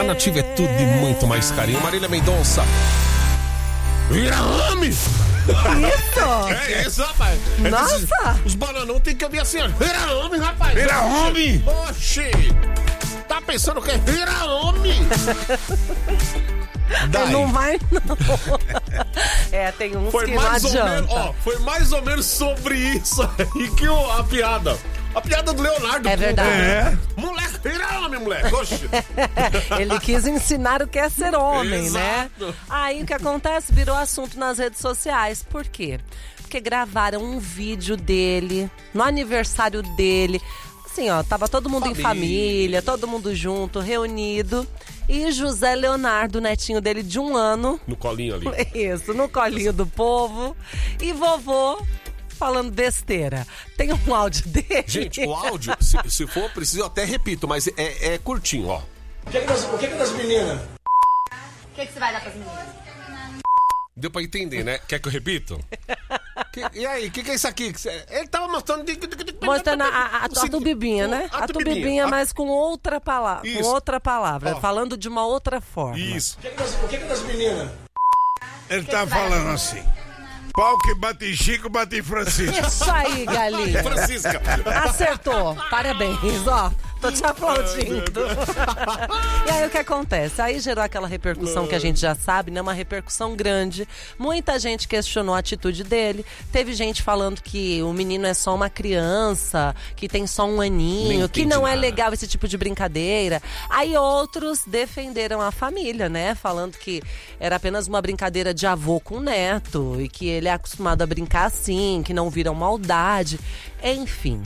A Nativa é tudo de muito mais carinho. Marília Mendonça. Vira homem! Isso! É isso, rapaz. Nossa! Os bananão tem que ouvir assim, ó. Vira homem, rapaz! Vira homem! Oxi! Tá pensando o quê? Vira homem! Daí. Não vai, não. Tem uns Foi que não mais ou adianta. menos, foi mais ou menos sobre isso aí que a piada. A piada do Leonardo. É verdade. Moleque, vira homem, moleque. Oxi. Ele quis ensinar o que é ser homem, né? Exato. Aí o que acontece? Virou assunto nas redes sociais. Por quê? Porque gravaram um vídeo dele, no aniversário dele. Assim, ó, tava todo mundo em família, todo mundo junto, reunido. E José Leonardo, netinho dele de 1 ano. No colinho ali. Isso, no colinho do povo. E vovô falando besteira. Tem um áudio dele. Gente, o áudio, se for preciso, eu até repito, mas é curtinho, ó. O que é das meninas? O que você vai dar pras meninas? Deu pra entender, né? Quer que eu repito? E aí, o que é isso aqui? Ele tava mostrando... Mostrando a tubibinha, né? A tubibinha, mas com outra palavra. Isso. Com outra palavra, Ó. falando de uma outra forma. Isso. O que é das meninas? Ele tá falando assim. Pau que bate em Chico, bate em Francisco. Isso aí, galinha. Francisca. Acertou. Parabéns, ó. Tô te aplaudindo. E aí o que acontece? Aí gerou aquela repercussão que a gente já sabe, né? Uma repercussão grande. Muita gente questionou a atitude dele. Teve gente falando que o menino é só uma criança, que tem só 1 aninho, que não é legal esse tipo de brincadeira. Aí outros defenderam a família, né? Falando que era apenas uma brincadeira de avô com neto e que ele é acostumado a brincar assim, que não viram maldade. Enfim.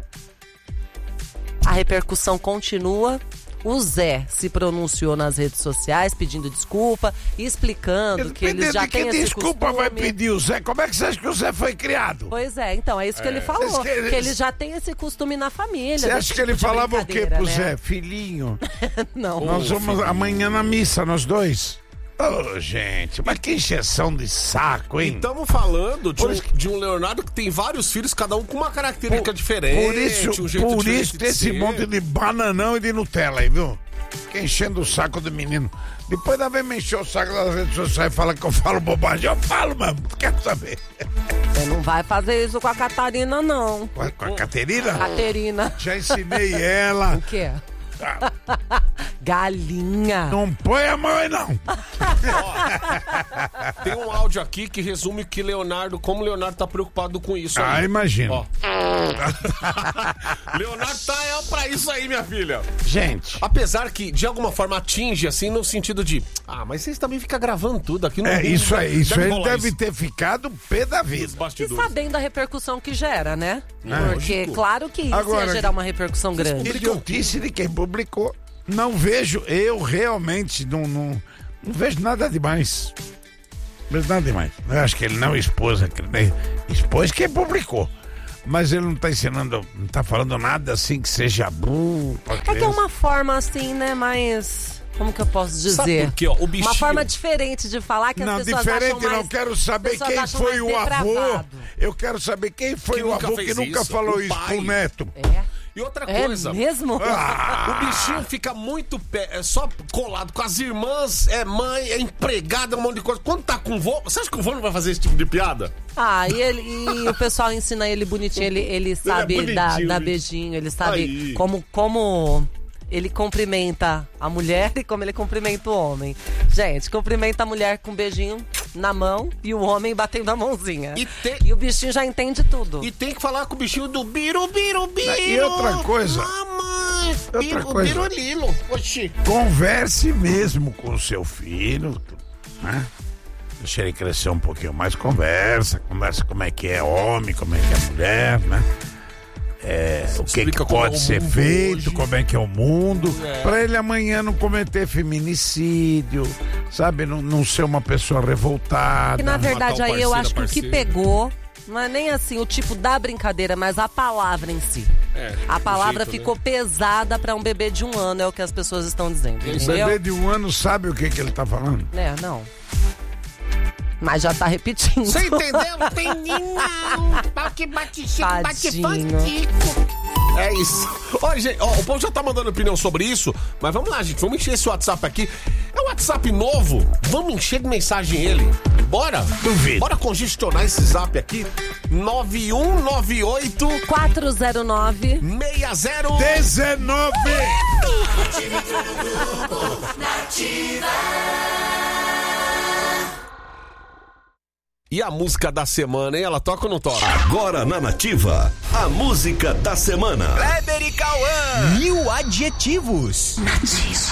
A repercussão continua. O Zé se pronunciou nas redes sociais pedindo desculpa, explicando que eles já têm esse desculpa costume. vai pedir o Zé? Como é que você acha que o Zé foi criado? Pois é, então, é isso que ele falou. Que ele já tem esse costume na família. Você acha que ele falava o quê pro Zé? Filhinho, Não. nós vamos amanhã na missa, nós dois. Ô, gente, mas que encheção de saco, hein? Estamos falando de um Leonardo que tem vários filhos, cada um com uma característica diferente. Por um jeito isso diferente tem esse ser. monte de bananão e de Nutella aí, viu? Fica enchendo o saco do menino. Depois da vez me encher o saco das redes sociais e fala que eu falo bobagem. Eu falo mesmo, quero saber. Você não vai fazer isso com a Catarina, não. Com a Caterina? Caterina. Já ensinei ela. O quê? Galinha. Não põe a mão aí, não. Tem um áudio aqui que resume que como o Leonardo tá preocupado com isso. Ah, aí. imagina. Ó. Leonardo tá pra isso aí, minha filha. Gente. Apesar que, de alguma forma, atinge, assim, no sentido de... mas vocês também ficam gravando tudo aqui no... Isso aí. Isso aí rolar deve ter ficado pé da vida. E sabendo a repercussão que gera, né? Porque, lógico. claro que isso Agora, ia gerar uma repercussão grande. Idiotice de quem publicou. Não vejo, eu realmente não vejo nada demais. Não vejo nada demais. Eu acho que ele não expôs, expôs quem publicou. Mas ele não tá ensinando, não tá falando nada assim que seja burro. É que é uma forma assim, né, mais... Como que eu posso dizer? Sabe por quê, ó? O bichinho... Uma forma diferente de falar que as pessoas acham mais... Não, diferente não. Quero saber quem foi o avô. Eu quero saber quem foi o avô que nunca falou isso pro neto. E outra coisa... É mesmo? O bichinho fica muito só colado com as irmãs, mãe, empregada, um monte de coisa. Quando tá com o vô, você acha que o vô não vai fazer esse tipo de piada? E o pessoal ensina ele bonitinho, ele sabe dar beijinho, ele sabe como ele cumprimenta a mulher e como ele cumprimenta o homem. Gente, cumprimenta a mulher com um beijinho na mão e o homem batendo a mãozinha. E o bichinho já entende tudo. E tem que falar com o bichinho do biru. E outra coisa. Mamãe, coisa. birulilo. Oxi. Converse mesmo com o seu filho, né? Deixa ele crescer um pouquinho mais, conversa como é que é homem, como é que é mulher, né? O que pode ser feito, hoje. Como é que é o mundo, pra ele amanhã não cometer feminicídio, sabe? Não ser uma pessoa revoltada. Que na verdade aí eu acho que o que pegou não é nem assim o tipo da brincadeira, mas a palavra em si. A palavra ficou pesada pra um bebê de 1 ano, é o que as pessoas estão dizendo. O bebê de 1 ano sabe o que ele tá falando? Não. Mas já tá repetindo. Você entendeu? Não tem nem não. Pau que bate Chico, bate Francisco. É isso. Olha, gente, ó, o povo já tá mandando opinião sobre isso, mas vamos lá, gente, vamos encher esse WhatsApp aqui. É um WhatsApp novo, vamos encher de mensagem ele. Bora? Duvido. Bora congestionar esse zap aqui. 9198 409 60 19. E a música da semana, hein? Ela toca ou não toca? Agora na Nativa, a música da semana. Kleber e Cauã. 1000 adjetivos.